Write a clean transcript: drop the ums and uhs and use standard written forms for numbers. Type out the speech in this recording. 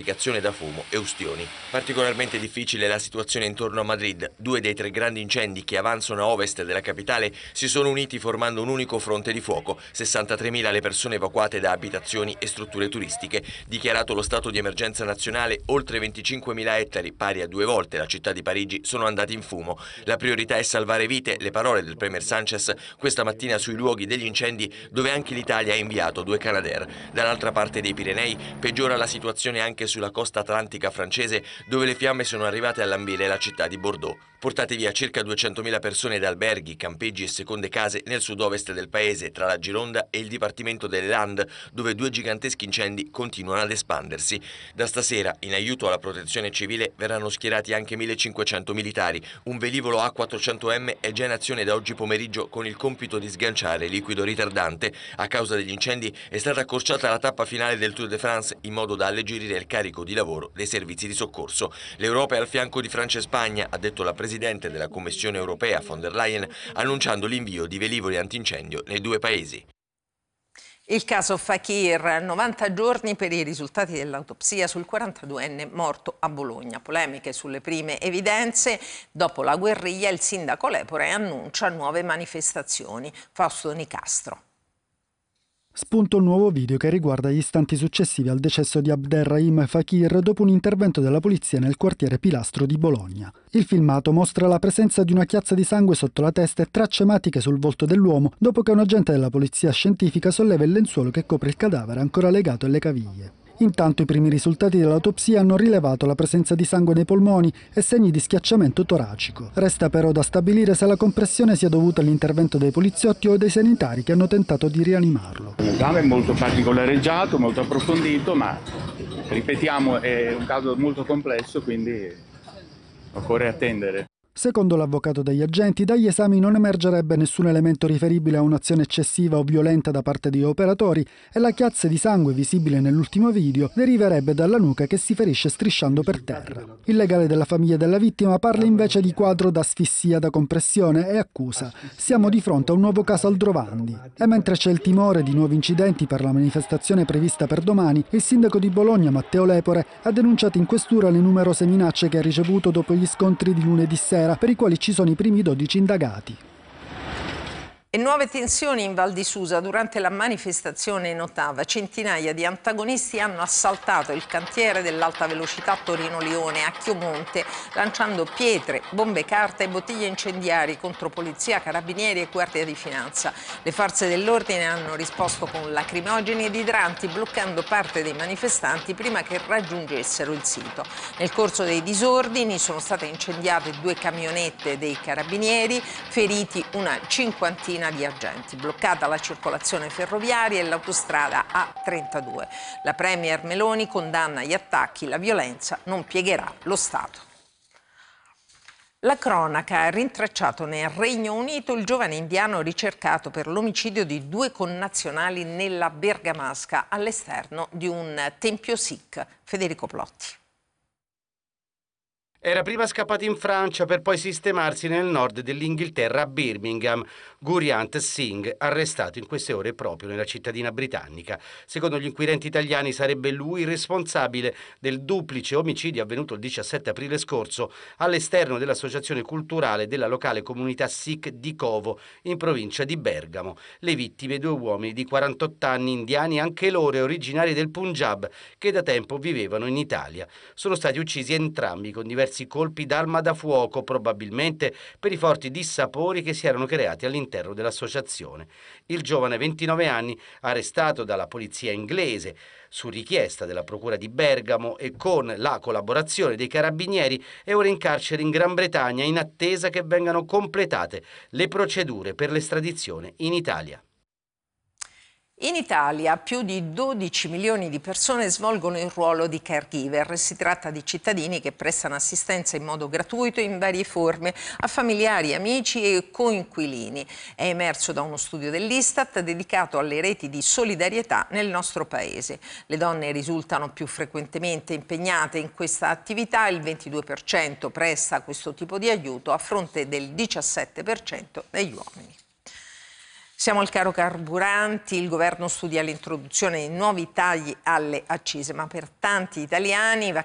fumigazione da fumo e ustioni. Particolarmente difficile è la situazione intorno a Madrid. 2 dei 3 grandi incendi che avanzano a ovest della capitale si sono uniti formando un unico fronte di fuoco. 63.000 le persone evacuate da abitazioni e strutture turistiche. Dichiarato lo stato di emergenza nazionale, oltre 25.000 ettari, pari a 2 volte la città di Parigi, sono andati in fumo. La priorità è salvare vite, le parole del premier Sánchez questa mattina sui luoghi degli incendi, dove anche l'Italia ha inviato 2 Canadair. Dall'altra parte dei Pirenei peggiora la situazione anche sulla costa atlantica francese, dove le fiamme sono arrivate a lambire la città di Bordeaux. Portate via circa 200.000 persone da alberghi, campeggi e seconde case nel sud-ovest del paese, tra la Gironda e il Dipartimento delle Landes, dove 2 giganteschi incendi continuano ad espandersi. Da stasera, in aiuto alla protezione civile, verranno schierati anche 1.500 militari. Un velivolo A400M è già in azione da oggi pomeriggio con il compito di sganciare liquido ritardante. A causa degli incendi è stata accorciata la tappa finale del Tour de France in modo da alleggerire il carico di lavoro dei servizi di soccorso. L'Europa è al fianco di Francia e Spagna, ha detto la Presidente della Commissione europea von der Leyen, annunciando l'invio di velivoli antincendio nei 2 paesi. Il caso Fakir, 90 giorni per i risultati dell'autopsia sul 42enne morto a Bologna. Polemiche sulle prime evidenze. Dopo la guerriglia il sindaco Lepore annuncia nuove manifestazioni. Fausto Nicastro. Spunta un nuovo video che riguarda gli istanti successivi al decesso di Abderrahim Fakir dopo un intervento della polizia nel quartiere Pilastro di Bologna. Il filmato mostra la presenza di una chiazza di sangue sotto la testa e tracce ematiche sul volto dell'uomo dopo che un agente della polizia scientifica solleva il lenzuolo che copre il cadavere ancora legato alle caviglie. Intanto i primi risultati dell'autopsia hanno rilevato la presenza di sangue nei polmoni e segni di schiacciamento toracico. Resta però da stabilire se la compressione sia dovuta all'intervento dei poliziotti o dei sanitari che hanno tentato di rianimarlo. Un caso è molto particolareggiato, molto approfondito, ma ripetiamo è un caso molto complesso, quindi occorre attendere. Secondo l'avvocato degli agenti, dagli esami non emergerebbe nessun elemento riferibile a un'azione eccessiva o violenta da parte degli operatori e la chiazza di sangue visibile nell'ultimo video deriverebbe dalla nuca che si ferisce strisciando per terra. Il legale della famiglia della vittima parla invece di quadro d'asfissia da compressione e accusa: siamo di fronte a un nuovo caso Aldrovandi. E mentre c'è il timore di nuovi incidenti per la manifestazione prevista per domani, il sindaco di Bologna, Matteo Lepore, ha denunciato in questura le numerose minacce che ha ricevuto dopo gli scontri di lunedì sera, per i quali ci sono i primi 12 indagati. E nuove tensioni in Val di Susa. Durante la manifestazione in Ottava, centinaia di antagonisti hanno assaltato il cantiere dell'alta velocità Torino-Lione a Chiomonte, lanciando pietre, bombe carta e bottiglie incendiarie contro polizia, carabinieri e guardia di finanza. Le forze dell'ordine hanno risposto con lacrimogeni ed idranti, bloccando parte dei manifestanti prima che raggiungessero il sito. Nel corso dei disordini sono state incendiate 2 camionette dei carabinieri, feriti una cinquantina di agenti, bloccata la circolazione ferroviaria e l'autostrada A32. La premier Meloni condanna gli attacchi, la violenza non piegherà lo Stato. La cronaca ha rintracciato nel Regno Unito il giovane indiano ricercato per l'omicidio di 2 connazionali nella Bergamasca all'esterno di un tempio Sikh. Federico Plotti. Era prima scappato in Francia per poi sistemarsi nel nord dell'Inghilterra a Birmingham. Gurjant Singh, arrestato in queste ore proprio nella cittadina britannica. Secondo gli inquirenti italiani sarebbe lui il responsabile del duplice omicidio avvenuto il 17 aprile scorso all'esterno dell'associazione culturale della locale comunità Sikh di Covo, in provincia di Bergamo. Le vittime 2 uomini di 48 anni indiani, anche loro originari del Punjab, che da tempo vivevano in Italia. Sono stati uccisi entrambi con diversi colpi d'arma da fuoco, probabilmente per i forti dissapori che si erano creati all'interno dell'associazione. Il giovane 29 anni, arrestato dalla polizia inglese su richiesta della procura di Bergamo e con la collaborazione dei carabinieri, è ora in carcere in Gran Bretagna in attesa che vengano completate le procedure per l'estradizione in Italia. In Italia più di 12 milioni di persone svolgono il ruolo di caregiver. Si tratta di cittadini che prestano assistenza in modo gratuito in varie forme a familiari, amici e coinquilini. È emerso da uno studio dell'Istat dedicato alle reti di solidarietà nel nostro paese. Le donne risultano più frequentemente impegnate in questa attività, il 22% presta questo tipo di aiuto a fronte del 17% degli uomini. Siamo al caro carburanti, il governo studia l'introduzione di nuovi tagli alle accise, ma per tanti italiani